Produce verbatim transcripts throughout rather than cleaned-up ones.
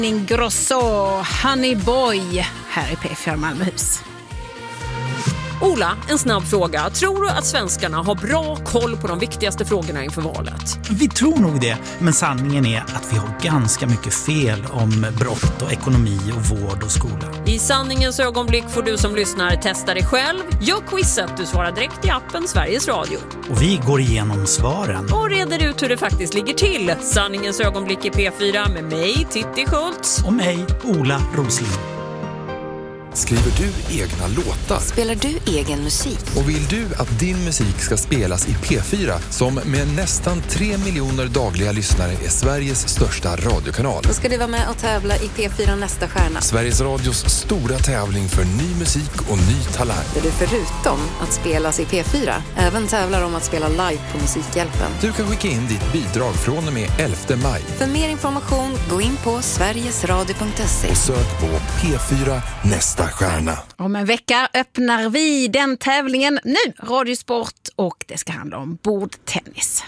Ingrosso, Honey Boy, här i P fyra Malmöhus. Ola, en snabb fråga. Tror du att svenskarna har bra koll på de viktigaste frågorna inför valet? Vi tror nog det, men sanningen är att vi har ganska mycket fel om brott och ekonomi och vård och skola. I sanningens ögonblick får du som lyssnar testa dig själv. Gör quizet, du svarar direkt i appen Sveriges Radio. Och vi går igenom svaren. Och reder ut hur det faktiskt ligger till. Sanningens ögonblick i P fyra med mig, Titti Schultz. Och mig, Ola Rosling. Skriver du egna låtar? Spelar du egen musik? Och vill du att din musik ska spelas i P fyra, som med nästan tre miljoner dagliga lyssnare är Sveriges största radiokanal? Då ska du vara med och tävla i P fyra Nästa stjärna. Sveriges Radios stora tävling för ny musik och ny talang. Där du förutom att spelas i P fyra även tävlar om att spela live på Musikhjälpen. Du kan skicka in ditt bidrag från och med elfte maj. För mer information, gå in på sverigesradio punkt se. Och sök på P fyra Nästa stjärna. Om en vecka öppnar vi den tävlingen nu, Radiosport, och det ska handla om bordtennis.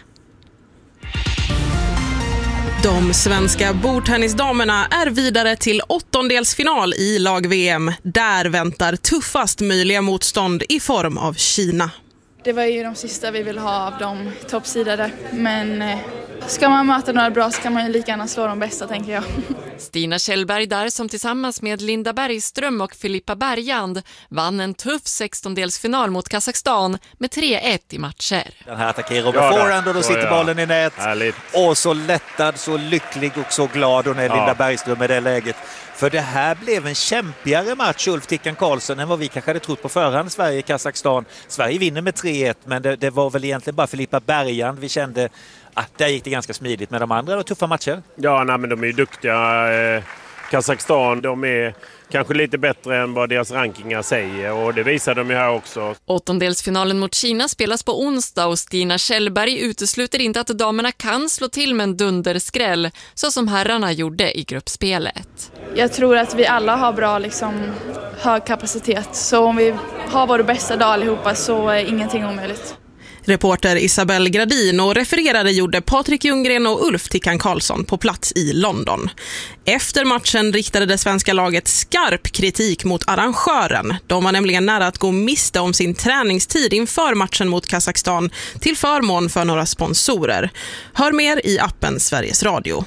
De svenska bordtennisdamerna är vidare till åttondelsfinal i lag-V M. Där väntar tuffast möjliga motstånd i form av Kina. Det var ju de sista vi vill ha av de toppsidade, men eh, ska man möta några bra så kan man ju lika gärna slå de bästa, tänker jag. Stina Kjellberg där, som tillsammans med Linda Bergström och Filippa Bergand vann en tuff sextondelsfinal mot Kazakstan med tre ett i matcher. Den här attackerar med forehand och då sitter bollen i nät. Härligt. Och så lättad, så lycklig och så glad hon är, ja. Linda Bergström, i det läget. För det här blev en kämpigare match, Ulf Tickan Karlsson, än vad vi kanske hade trott på förhand. Sverige-Kazakstan. Sverige vinner med tre ett, men det, det var väl egentligen bara Filippa Bergand vi kände att där gick det ganska smidigt. Med de andra då, tuffa matcher. Ja, nej, men de är ju duktiga. Eh, Kazakstan, de är kanske lite bättre än vad deras rankingar säger, och det visar de ju här också. Åttondelsfinalen mot Kina spelas på onsdag och Stina Kjellberg utesluter inte att damerna kan slå till med en dunderskräll så som herrarna gjorde i gruppspelet. Jag tror att vi alla har bra, liksom, hög kapacitet, så om vi har vår bästa dag allihopa så är ingenting omöjligt. Reporter Isabel Gradin och refererare gjorde Patrik Ljunggren och Ulf Tickan Karlsson på plats i London. Efter matchen riktade det svenska laget skarp kritik mot arrangören. De var nämligen nära att gå miste om sin träningstid inför matchen mot Kazakstan till förmån för några sponsorer. Hör mer i appen Sveriges Radio.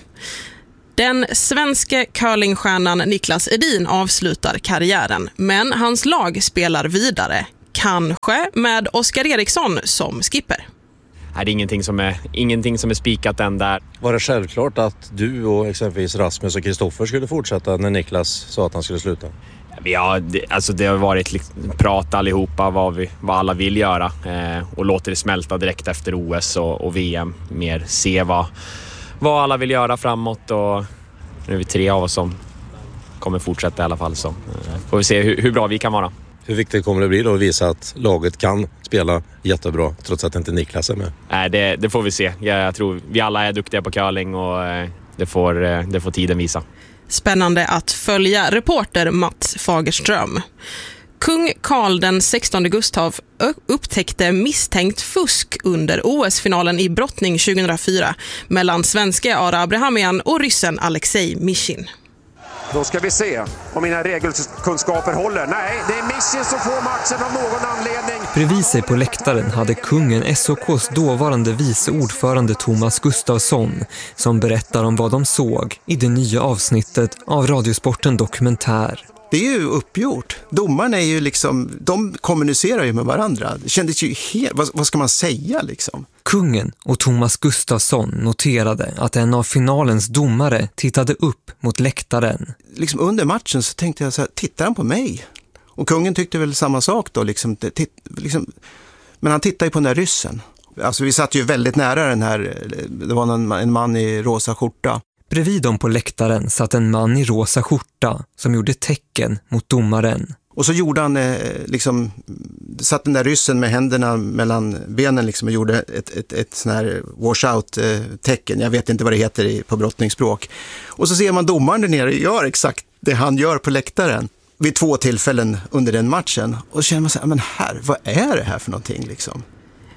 Den svenska curlingstjärnan Niklas Edin avslutar karriären, men hans lag spelar vidare. Kanske med Oskar Eriksson som skipper. Nej, det är ingenting som är, ingenting som är spikat än där. Var det självklart att du och exempelvis Rasmus och Kristoffer skulle fortsätta när Niklas sa att han skulle sluta? Ja, det, alltså det har varit liksom, prat allihopa vad, vi, vad alla vill göra eh, och låter det smälta direkt efter O S och, och V M. Mer se vad, vad alla vill göra framåt, och nu är vi tre av oss som kommer fortsätta i alla fall, så eh, får vi se hur, hur bra vi kan vara. Hur viktigt kommer det bli då att visa att laget kan spela jättebra trots att inte Niklas är med? Nej, det, det får vi se. Jag, jag tror vi alla är duktiga på curling, och eh, det, får, eh, det får tiden visa. Spännande att följa reporter Mats Fagerström. Kung Karl den sextonde Gustav upptäckte misstänkt fusk under O S-finalen i brottning tjugohundrafyra mellan svenska Ara Abrahamian och ryssen Alexej Mishin. Då ska vi se om mina regelkunskaper håller. Nej, det är Mishin som får matchen av någon anledning. Bredvid sig på läktaren hade kungen S O K:s dåvarande vice ordförande Thomas Gustafsson, som berättar om vad de såg i det nya avsnittet av Radiosporten Dokumentär. Det är ju uppgjort. Domarna är ju liksom, de kommunicerar ju med varandra. Det kändes ju helt, vad, vad ska man säga liksom? Kungen och Thomas Gustafsson noterade att en av finalens domare tittade upp mot läktaren. Liksom under matchen så tänkte jag så här, tittar han på mig? Och kungen tyckte väl samma sak då, liksom, titt, liksom, men han tittade ju på den där ryssen. Alltså vi satt ju väldigt nära den här, det var en, en man i rosa skjorta. Bredvid dem på läktaren satt en man i rosa skjorta som gjorde tecken mot domaren. Och så gjorde han eh, liksom, satt den där ryssen med händerna mellan benen liksom, och gjorde ett, ett, ett sån här washout-tecken. Jag vet inte vad det heter i, på brottningsspråk. Och så ser man domaren där nere gör exakt det han gör på läktaren vid två tillfällen under den matchen. Och så känner man så här, men här, vad är det här för någonting liksom?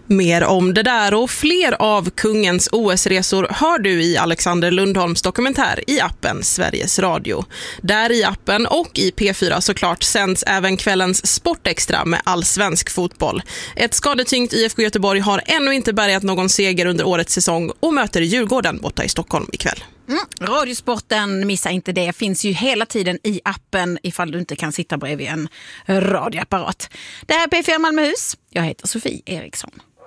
Mer om det där och fler av kungens O S-resor hör du i Alexander Lundholms dokumentär i appen Sveriges Radio. Där i appen och i P fyra såklart sänds även kvällens Sportextra med allsvensk fotboll. Ett skadetyngt I F K Göteborg har ännu inte bärgat någon seger under årets säsong och möter Djurgården borta i Stockholm ikväll. Mm, Radiosporten, missa inte det. Finns ju hela tiden i appen ifall du inte kan sitta bredvid en radioapparat. Det här är P fyra Malmöhus. Jag heter Sofie Eriksson.